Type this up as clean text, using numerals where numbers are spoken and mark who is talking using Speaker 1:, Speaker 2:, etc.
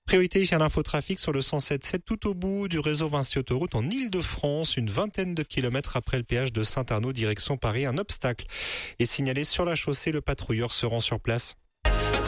Speaker 1: Priorité à l'infotrafic sur le 107.7 tout au bout du réseau Vinci Autoroute en Ile-de-France, une vingtaine de kilomètres après le péage de Saint-Arnaud direction Paris. Un obstacle est signalé sur la chaussée, le patrouilleur se rend sur place.